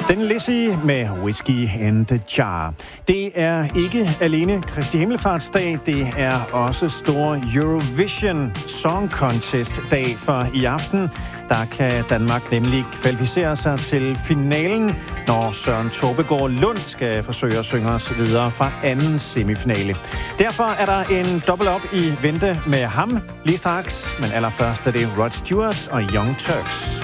Den Lizzy med Whiskey in the Jar. Det er ikke alene Kristi Himmelfartsdag, det er også store Eurovision Song Contest dag, for i aften der kan Danmark nemlig kvalificere sig til finalen, når Søren Tobbegaard Lund skal forsøge at synge os videre fra anden semifinale. Derfor er der en dobbelt op i vente med ham lige straks, men allerførst er det Rod Stewart og Young Turks.